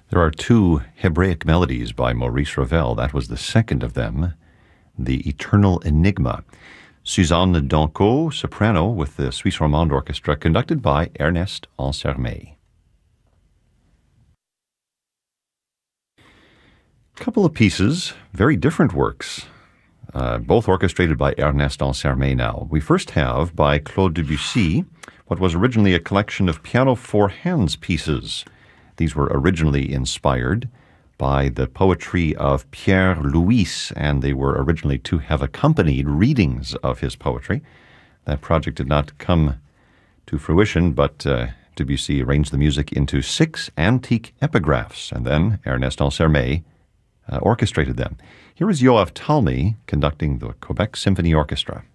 There are two Hebraic melodies by Maurice Ravel. That was the second of them, The Eternal Enigma. Suzanne Donco, soprano, with the Suisse Romande Orchestra, conducted by Ernest Ansermet. Couple of pieces, very different works, both orchestrated by Ernest Ansermet now. We first have, by Claude Debussy, what was originally a collection of piano for hands pieces. These were originally inspired by the poetry of Pierre Louis, and they were originally to have accompanied readings of his poetry. That project did not come to fruition, but Debussy arranged the music into 6 antique epigraphs, and then Ernest Ansermet orchestrated them. Here is Yoav Talmy conducting the Quebec Symphony Orchestra.